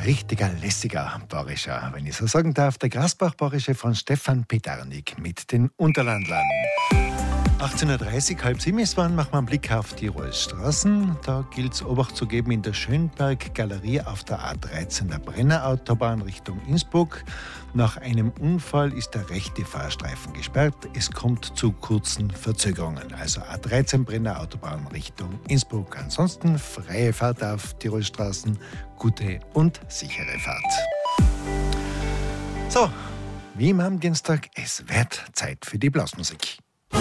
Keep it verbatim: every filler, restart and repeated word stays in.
richtiger lässiger Bayerischer, wenn ich so sagen darf. Der Grasbach-Bayerische von Stefan Petarnik mit den Unterlandlern. achtzehn Uhr dreißig, halb sieben ist wann, machen wir einen Blick auf Tirols Straßen. Da gilt es Obacht zu geben in der Schönberg-Galerie auf der A dreizehn der Brennerautobahn Richtung Innsbruck. Nach einem Unfall ist der rechte Fahrstreifen gesperrt. Es kommt zu kurzen Verzögerungen. Also A dreizehn Brennerautobahn Richtung Innsbruck. Ansonsten freie Fahrt auf Tirols Straßen, gute und sichere Fahrt. So, wie immer am Dienstag, es wird Zeit für die Blasmusik.